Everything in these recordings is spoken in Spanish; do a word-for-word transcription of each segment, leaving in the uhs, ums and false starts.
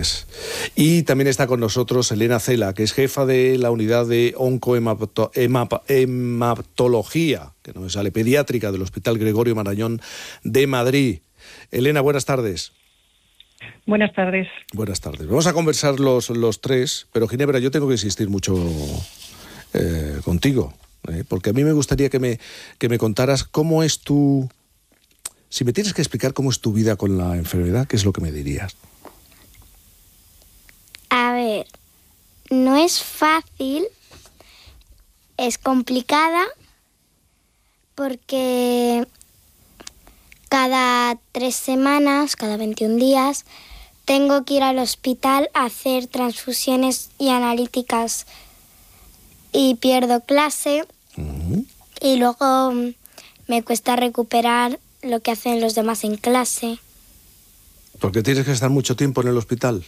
es. Y también está con nosotros Elena Cela, que es jefa de la unidad de oncohematología, que no me sale, pediátrica del Hospital Gregorio Marañón de Madrid. Elena, buenas tardes. Buenas tardes. Buenas tardes. Vamos a conversar los, los tres, pero Ginebra, yo tengo que insistir mucho eh, contigo, eh, porque a mí me gustaría que me, que me contaras cómo es tu... Si me tienes que explicar cómo es tu vida con la enfermedad, ¿qué es lo que me dirías? A ver, no es fácil, es complicada, porque cada tres semanas, cada veintiún días, tengo que ir al hospital a hacer transfusiones y analíticas y pierdo clase. Uh-huh. Y luego me cuesta recuperar lo que hacen los demás en clase. ¿Por qué tienes que estar mucho tiempo en el hospital?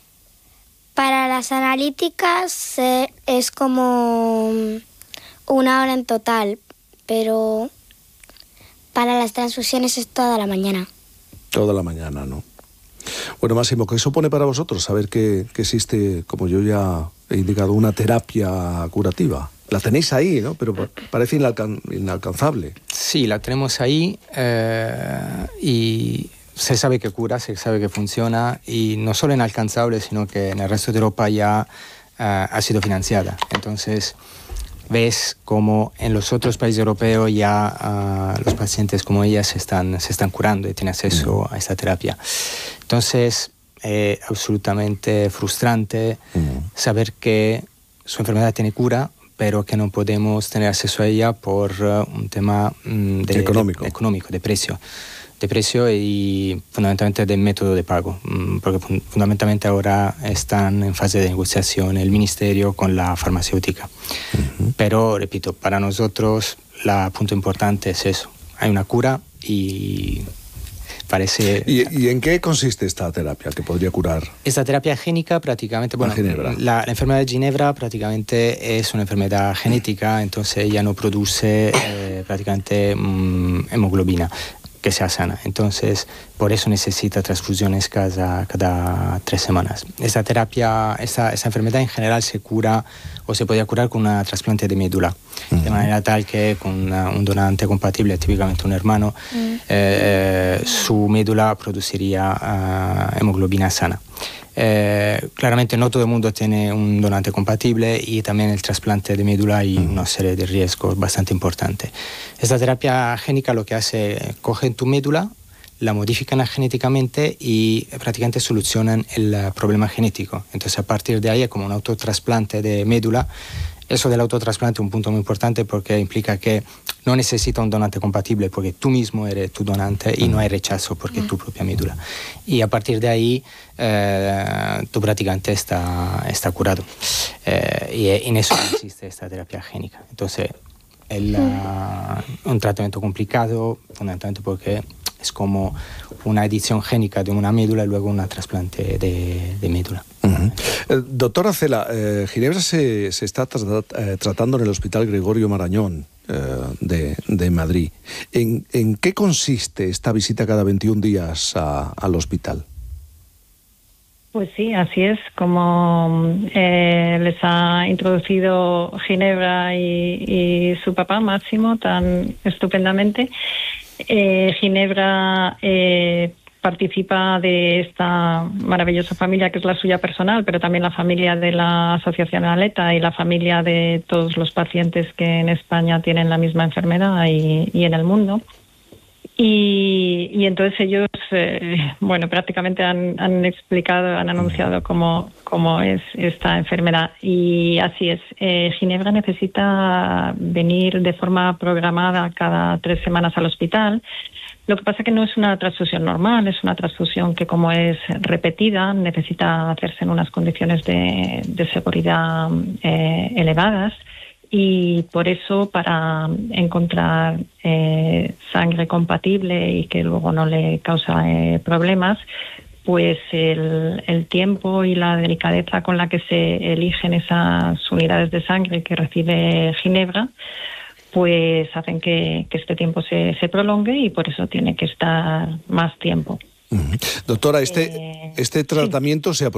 Para las analíticas eh, es como una hora en total, pero para las transfusiones es toda la mañana. Toda la mañana, ¿no? Bueno, Máximo, ¿qué supone para vosotros saber que, que existe, como yo ya he indicado, una terapia curativa? La tenéis ahí, ¿no? Pero parece inalcan- inalcanzable. Sí, la tenemos ahí eh, y se sabe que cura, se sabe que funciona, y no solo inalcanzable, sino que en el resto de Europa ya uh, ha sido financiada. Entonces, ves como en los otros países europeos ya uh, los pacientes como ella se están, se están curando y tienen acceso mm. a esta terapia. Entonces, es eh, absolutamente frustrante mm. saber que su enfermedad tiene cura, pero que no podemos tener acceso a ella por uh, un tema mm, de, económico. De, económico, de precio. de precio y fundamentalmente del método de pago, porque fundamentalmente ahora están en fase de negociación el ministerio con la farmacéutica. Uh-huh. Pero, repito, para nosotros el punto importante es eso, hay una cura y parece... ¿Y, y en qué consiste esta terapia que podría curar? Esta terapia génica prácticamente... Bueno, la, la enfermedad de Ginebra prácticamente es una enfermedad genética, entonces ella no produce eh, prácticamente mmm, hemoglobina que sea sana. Entonces, por eso necesita transfusiones cada, cada tres semanas. Esta terapia, esta, esta enfermedad en general se cura o se podría curar con una trasplante de médula. Uh-huh. De manera tal que con una, un donante compatible, típicamente un hermano, uh-huh. eh, su médula produciría uh, hemoglobina sana. Eh, claramente no todo el mundo tiene un donante compatible y también el trasplante de médula hay mm. una serie de riesgos bastante importantes. Esta terapia génica lo que hace, cogen tu médula, la modifican genéticamente y prácticamente solucionan el problema genético. Entonces a partir de ahí es como un autotrasplante de médula. Eso del autotrasplante es un punto muy importante porque implica que no necesita un donante compatible porque tú mismo eres tu donante y no hay rechazo porque es tu propia médula. Y a partir de ahí eh, tú prácticamente está, está curado. Eh, y en eso existe esta terapia génica. Entonces, es uh, un tratamiento complicado fundamentalmente porque es como una edición génica de una médula y luego un trasplante de, de médula. Uh-huh. Eh, doctora Cela, eh, Ginebra se, se está tra- eh, tratando en el Hospital Gregorio Marañón eh, de, de Madrid. ¿En, ¿En qué consiste esta visita cada veintiún días a, al hospital? Pues sí, así es, como eh, les ha introducido Ginebra y, y su papá Máximo tan estupendamente. Eh, Ginebra eh, participa de esta maravillosa familia que es la suya personal, pero también la familia de la Asociación Aleta y la familia de todos los pacientes que en España tienen la misma enfermedad y, y en el mundo. Y, y entonces ellos, eh, bueno, prácticamente han, han explicado, han anunciado cómo, cómo es esta enfermedad. Y así es, eh, Ginebra necesita venir de forma programada cada tres semanas al hospital. Lo que pasa es que no es una transfusión normal, es una transfusión que, como es repetida, necesita hacerse en unas condiciones de, de seguridad eh, elevadas. Y por eso, para encontrar eh, sangre compatible y que luego no le causa eh, problemas, pues el, el tiempo y la delicadeza con la que se eligen esas unidades de sangre que recibe Ginebra, pues hacen que, que este tiempo se, se prolongue y por eso tiene que estar más tiempo. Uh-huh. Doctora, este, eh, este tratamiento sí. se